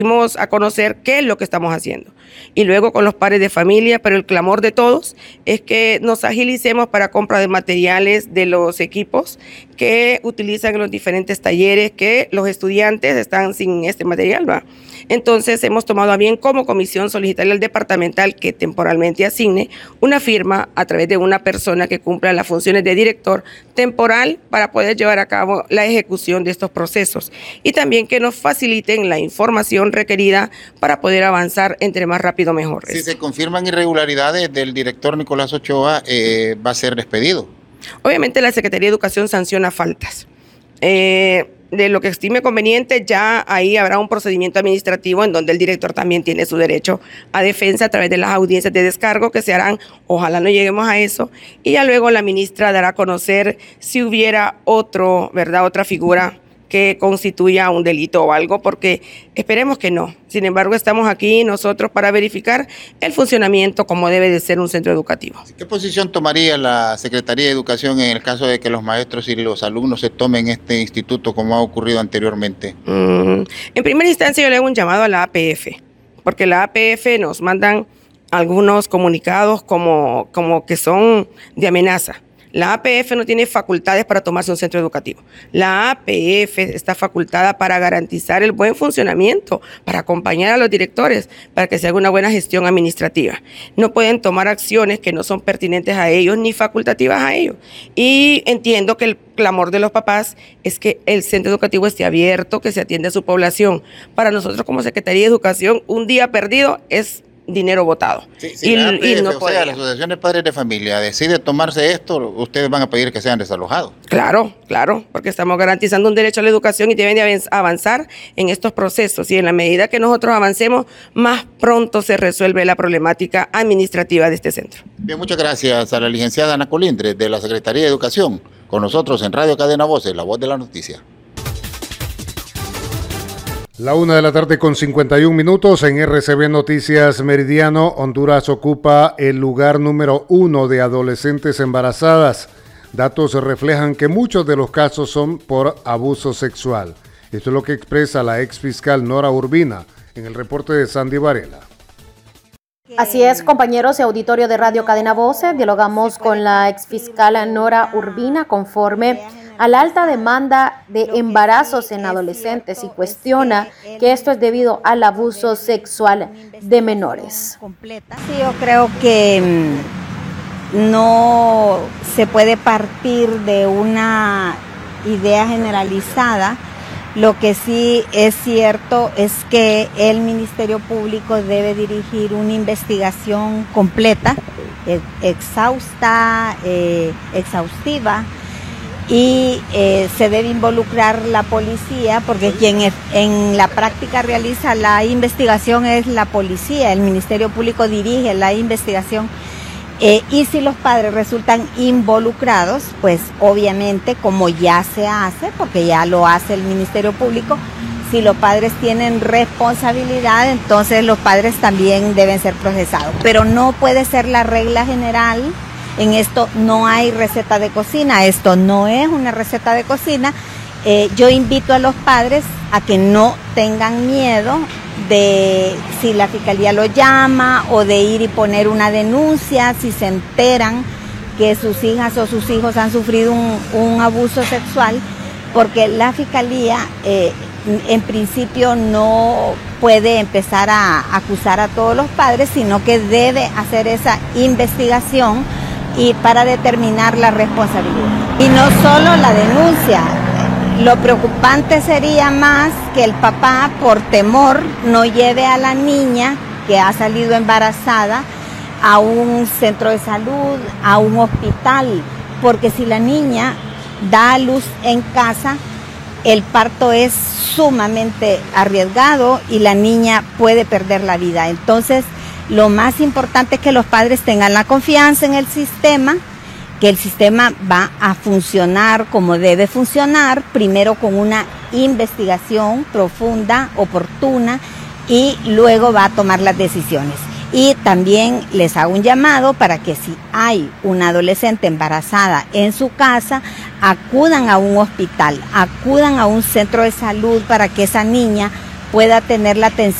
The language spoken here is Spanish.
a conocer qué es lo que estamos haciendo. Y luego con los padres de familia, pero el clamor de todos es que nos agilicemos para compra de materiales de los equipos que utilizan en los diferentes talleres, que los estudiantes están sin este material, ¿va? Entonces hemos tomado a bien como comisión solicitarle al departamental que temporalmente asigne una firma a través de una persona que cumpla las funciones de director temporal para poder llevar a cabo la ejecución de estos procesos y también que nos faciliten la información requerida para poder avanzar entre más rápido mejor. Si se confirman irregularidades del director Nicolás Ochoa, va a ser despedido. Obviamente la Secretaría de Educación sanciona faltas. De lo que estime conveniente, ya ahí habrá un procedimiento administrativo en donde el director también tiene su derecho a defensa a través de las audiencias de descargo que se harán, ojalá no lleguemos a eso, y ya luego la ministra dará a conocer si hubiera otra figura que constituya un delito o algo, porque esperemos que no. Sin embargo, estamos aquí nosotros para verificar el funcionamiento como debe de ser un centro educativo. ¿Qué posición tomaría la Secretaría de Educación en el caso de que los maestros y los alumnos se tomen este instituto como ha ocurrido anteriormente? En primera instancia yo le hago un llamado a la APF, porque la APF nos mandan algunos comunicados como que son de amenaza. La APF no tiene facultades para tomarse un centro educativo. La APF está facultada para garantizar el buen funcionamiento, para acompañar a los directores, para que se haga una buena gestión administrativa. No pueden tomar acciones que no son pertinentes a ellos ni facultativas a ellos. Y entiendo que el clamor de los papás es que el centro educativo esté abierto, que se atienda a su población. Para nosotros como Secretaría de Educación, un día perdido es dinero votado. Sí, si la APF, no la Asociación de Padres de Familia decide tomarse esto, ustedes van a pedir que sean desalojados. Claro, porque estamos garantizando un derecho a la educación y deben de avanzar en estos procesos. Y en la medida que nosotros avancemos, más pronto se resuelve la problemática administrativa de este centro. Bien, muchas gracias a la licenciada Ana Colindres de la Secretaría de Educación, con nosotros en Radio Cadena Voces, la voz de la noticia. 1:51 p.m. en RCB Noticias Meridiano. Honduras ocupa el lugar número 1 de adolescentes embarazadas. Datos reflejan que muchos de los casos son por abuso sexual. Esto es lo que expresa la ex fiscal Nora Urbina en el reporte de Sandy Varela. Así es, compañeros de auditorio de Radio Cadena Voces, dialogamos con la exfiscal Nora Urbina conforme a la alta demanda de embarazos en adolescentes y cuestiona que esto es debido al abuso sexual de menores. Sí, yo creo que no se puede partir de una idea generalizada. Lo que sí es cierto es que el Ministerio Público debe dirigir una investigación completa, exhaustiva, y se debe involucrar la policía, porque quien en la práctica realiza la investigación es la policía. El Ministerio Público dirige la investigación. Y si los padres resultan involucrados, pues obviamente, como ya se hace, porque ya lo hace el Ministerio Público, si los padres tienen responsabilidad, entonces los padres también deben ser procesados. Pero no puede ser la regla general. En esto no hay receta de cocina, esto no es una receta de cocina. Yo invito a los padres a que no tengan miedo de si la fiscalía lo llama o de ir y poner una denuncia si se enteran que sus hijas o sus hijos han sufrido un abuso sexual, porque la fiscalía en principio no puede empezar a acusar a todos los padres, sino que debe hacer esa investigación y para determinar la responsabilidad. Y no solo la denuncia. Lo preocupante sería más que el papá, por temor, no lleve a la niña que ha salido embarazada a un centro de salud, a un hospital, porque si la niña da a luz en casa, el parto es sumamente arriesgado y la niña puede perder la vida. Entonces, lo más importante es que los padres tengan la confianza en el sistema, que el sistema va a funcionar como debe funcionar, primero con una investigación profunda, oportuna, y luego va a tomar las decisiones. Y también les hago un llamado para que si hay una adolescente embarazada en su casa, acudan a un hospital, acudan a un centro de salud para que esa niña pueda tener la atención